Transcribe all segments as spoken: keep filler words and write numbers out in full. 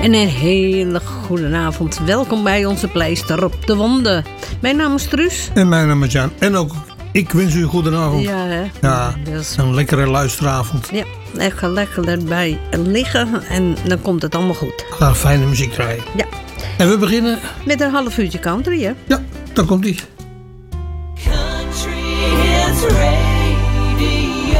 En een hele goede avond. Welkom bij onze pleister op de wonden. Mijn naam is Truus. En mijn naam is Jan. En ook ik wens u een goede avond. Ja, hè? Ja, Dus, een lekkere luisteravond. ja, echt lekker erbij liggen en dan komt het allemaal goed. Ga fijne muziek draaien. Ja. En we beginnen... Met een half uurtje country, hè? Ja, dan komt ie. Country Hits Radio.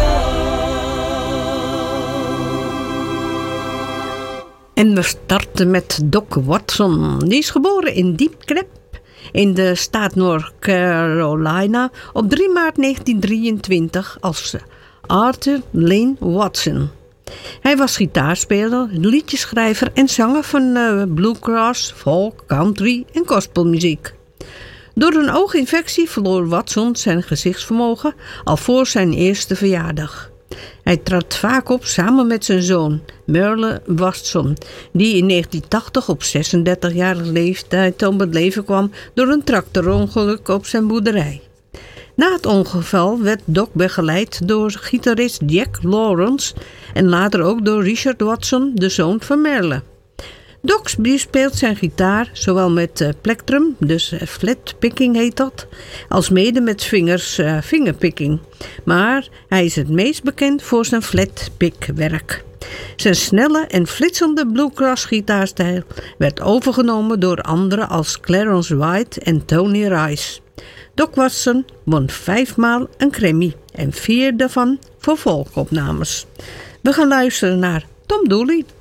En we starten met Doc Watson. Die is geboren in Deep Creek in de staat North Carolina op drie maart negentien drieëntwintig als Arthur Lane Watson. Hij was gitaarspeler, liedjeschrijver en zanger van uh, bluegrass, folk, country en gospelmuziek. Door een ooginfectie verloor Watson zijn gezichtsvermogen al voor zijn eerste verjaardag. Hij trad vaak op samen met zijn zoon, Merle Watson, die in negentien tachtig op zesendertigjarige leeftijd om het leven kwam door een tractorongeluk op zijn boerderij. Na het ongeval werd Doc begeleid door gitarist Jack Lawrence en later ook door Richard Watson, de zoon van Merle. Doc speelt zijn gitaar zowel met uh, plectrum, dus uh, flatpicking heet dat, als mede met vingers, uh, fingerpicking. Maar hij is het meest bekend voor zijn flatpickwerk. Zijn snelle en flitsende bluegrass gitaarstijl werd overgenomen door anderen als Clarence White en Tony Rice. Doc Watson won vijfmaal een Grammy en vier daarvan voor volkopnames. We gaan luisteren naar Tom Dooley.